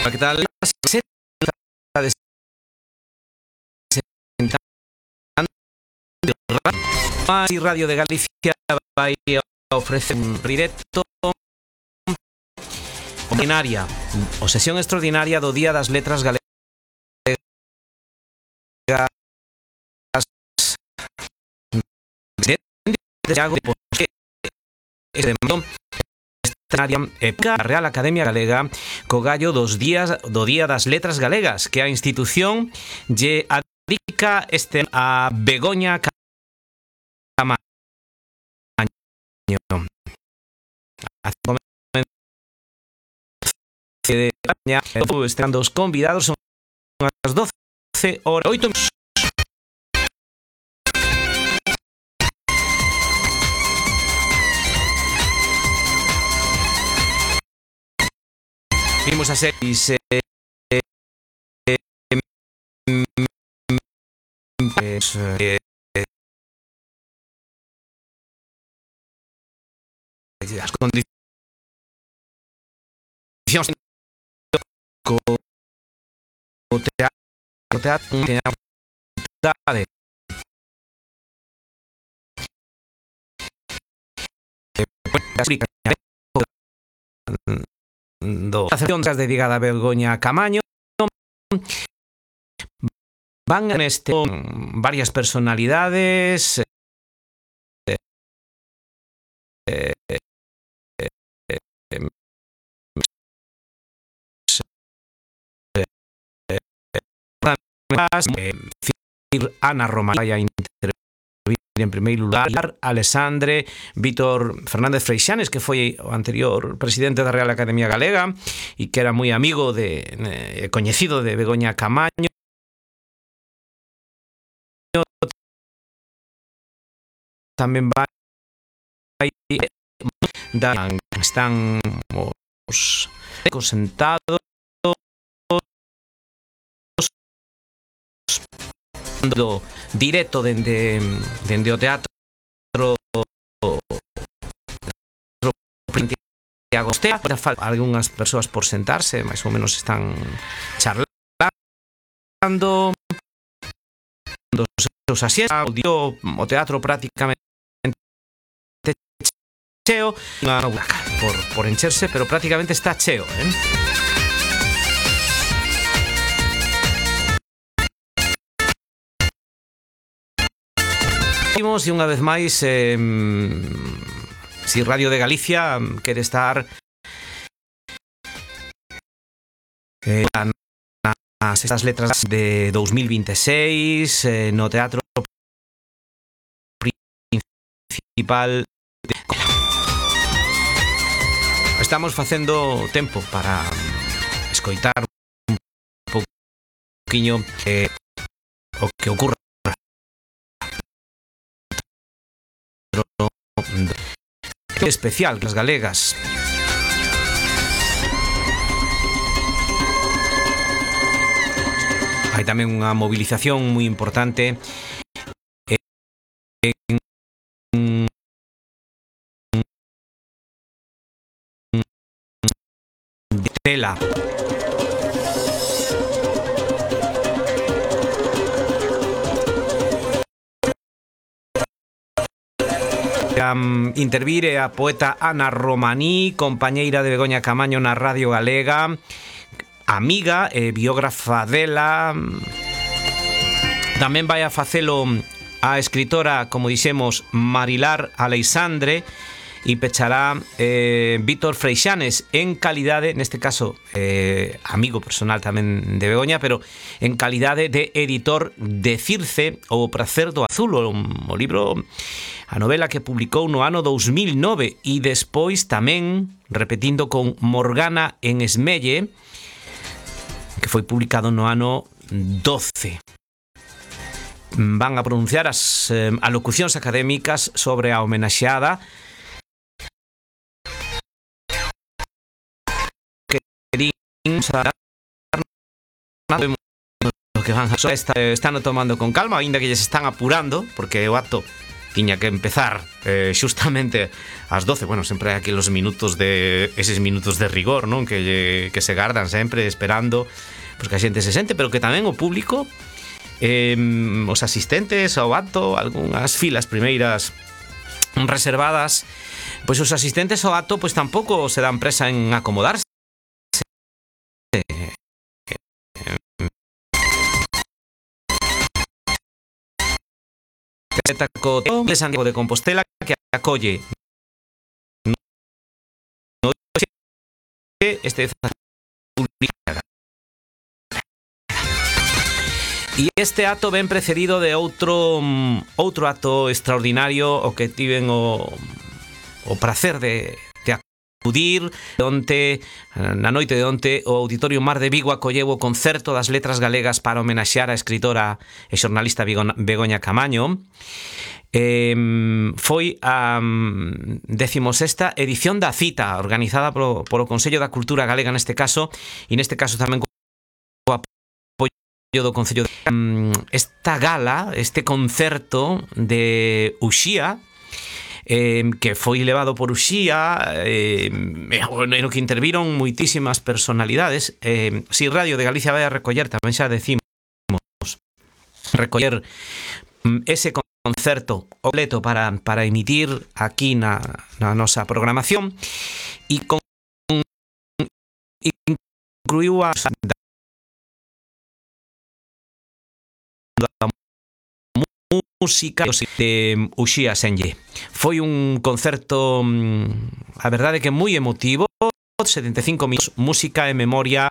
Que tal? E Radio de Galicia vai ofrecer un directo ordinaria, o sesión extraordinaria do Día das Letras Galegas a Real Academia Galega co gallo do Día das Letras Galegas, que a institución lle adica a Begoña Camaño. Estando os convidados son as 12 horas 8 minutos. Vimos a ser as condicións co teatro do acción dedicada a Begoña Camaño. Van varias personalidades Ana Román vai a intervir en primeiro lugar, Alexandre Vítor Fernández Freixanes, que foi o anterior presidente da Real Academia Galega e que era moi amigo coñecido de Begoña Camaño. Tamén están os sentados do directo dende o teatro Agostea. Algunhas persoas por sentarse, máis ou menos están charlando dos seus asientos. O teatro prácticamente cheo, por encherse, pero prácticamente está cheo, E unha vez máis, si Radio de Galicia quere estar nas estas letras de 2026 no teatro principal. Estamos facendo tempo para escoitar un pouquiño o que ocurre especial das galegas. Hai tamén unha movilización moi importante de tela. Intervire a poeta Ana Romaní, compañeira de Begoña Camaño na Radio Galega, amiga e biógrafa dela. Tamén vai a facelo a escritora, como dixemos, Marilar Aleixandre, e pechará Vítor Freixanes en calidade, neste caso amigo personal tamén de Begoña, pero en calidade de editor de Circe, O pracer do azul, o libro, a novela que publicou no ano 2009, e despois tamén repetindo con Morgana en Esmelle, que foi publicado no ano 12. Van a pronunciar as alocucións académicas sobre a homenaxeada que van están tomando con calma, aínda que lles están apurando, porque o acto tiña que empezar xustamente ás 12. Bueno, sempre hai aqueles minutos eses minutos de rigor, non? Que se gardan sempre esperando pois que a xente se sente, pero que tamén o público, os asistentes ao acto, algunhas filas primeiras reservadas, pois os asistentes ao acto pois tampouco se dan presa en acomodarse. De Santiago de Compostela, que acolle este e este acto ven precedido de outro acto extraordinario o que tiven o prazer de acudir onte, na noite de onte, o Auditorio Mar de Vigo acolleu o concerto das letras galegas para homenaxear a escritora e xornalista Begoña Camaño. Foi a 16ª edición da cita organizada polo Consello da Cultura Galega neste caso, e neste caso tamén co apoio do Concello de... Esta gala, este concerto de Uxía, que foi levado por Uxía, no que interviron moitísimas personalidades. Si Radio de Galicia vai a recoller, tamén xa decimos, recoller ese concerto completo para emitir aquí na nosa programación, e incluiu a música de Uxía Senlle. Foi un concerto, a verdade que moi emotivo, 75 minutos, música e memoria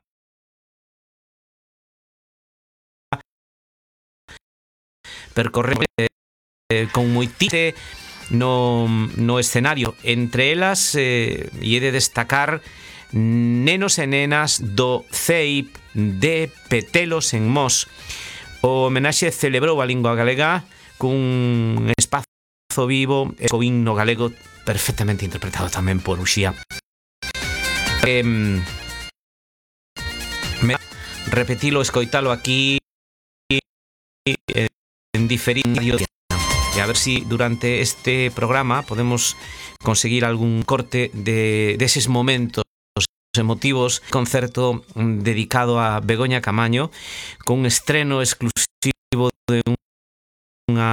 percorrendo con moitite no escenario, entre elas e he de destacar nenos e nenas do CEIP de Petelos en Mos. O homenaxe celebrou a lingua galega cun espazo vivo e co himno galego perfectamente interpretado tamén por Uxía. Repetilo, escoitalo aquí en diferido, e a ver si durante este programa podemos conseguir algún corte de eses momentos emotivos, concerto dedicado a Begoña Camaño, con un estreno exclusivo de unha